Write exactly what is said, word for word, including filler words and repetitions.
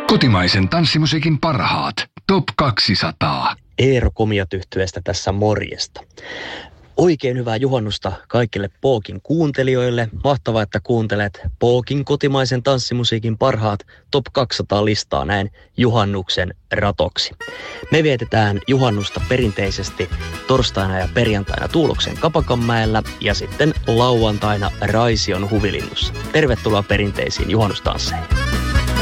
Kotimaisen tanssimusiikin parhaat. Top kaksisataa. Eero Komiat-yhtyeestä tässä morjesta. Oikein hyvää juhannusta kaikille Pookin kuuntelijoille. Mahtavaa, että kuuntelet Pookin kotimaisen tanssimusiikin parhaat Top kaksisataa listaa näin juhannuksen ratoksi. Me vietetään juhannusta perinteisesti torstaina ja perjantaina Tuuloksen Kapakanmäellä ja sitten lauantaina Raision Huvilinnussa. Tervetuloa perinteisiin juhannustansseihin.